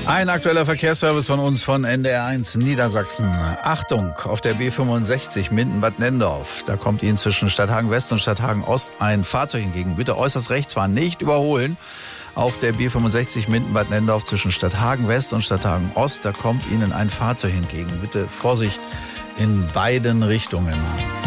Ein aktueller Verkehrsservice von uns von NDR1 Niedersachsen. Achtung, auf der B65 Minden-Bad Nendorf. Da kommt Ihnen zwischen Stadthagen West und Stadthagen Ost ein Fahrzeug entgegen. Bitte äußerst rechts fahren, nicht überholen. Auf der B65 Minden-Bad Nendorf zwischen Stadthagen West und Stadthagen Ost, da kommt Ihnen ein Fahrzeug entgegen. Bitte Vorsicht in beiden Richtungen.